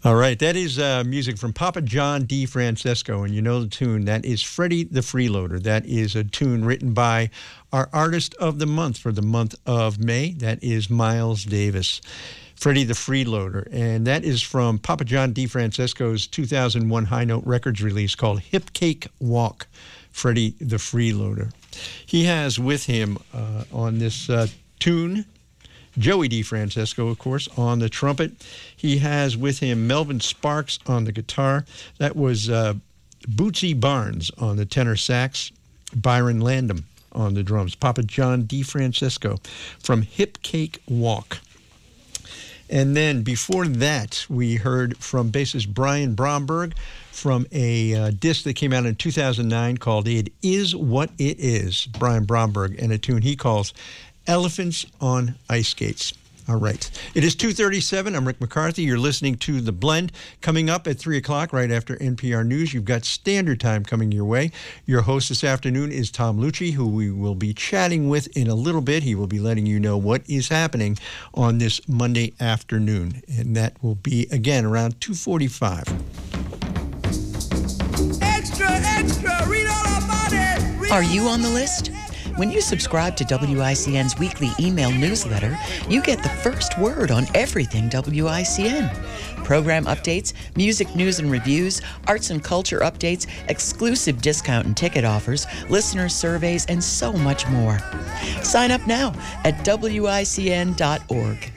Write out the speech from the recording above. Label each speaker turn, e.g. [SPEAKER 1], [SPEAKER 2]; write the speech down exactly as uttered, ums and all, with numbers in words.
[SPEAKER 1] All right, that is uh, music from Papa John DeFrancesco, and you know the tune. That is Freddie the Freeloader. That is a tune written by our artist of the month for the month of May. That is Miles Davis, Freddie the Freeloader. And that is from Papa John DeFrancesco's two thousand one High Note Records release called Hip Cake Walk, Freddie the Freeloader. He has with him uh, on this uh, tune Joey DeFrancesco, of course, on the trumpet. He has with him Melvin Sparks on the guitar. That was uh, Bootsy Barnes on the tenor sax, Byron Landam on the drums. Papa John DeFrancesco from Hip Cake Walk. And then before that, we heard from bassist Brian Bromberg from a uh, disc that came out in two thousand nine called It Is What It Is. Brian Bromberg and a tune he calls Elephants on Ice Skates. All right. It is two thirty-seven. I'm Rick McCarthy. You're listening to The Blend. Coming up at three o'clock, right after N P R News, you've got Standard Time coming your way. Your host this afternoon is Tom Lucci, who we will be chatting with in a little bit. He will be letting you know what is happening on this Monday afternoon. And that will be, again, around two forty-five.
[SPEAKER 2] Extra, extra, read all about it. Read
[SPEAKER 3] Are you on the list? When you subscribe to W I C N's weekly email newsletter, you get the first word on everything W I C N. Program updates, music news and reviews, arts and culture updates, exclusive discount and ticket offers, listener surveys, and so much more. Sign up now at W I C N dot org.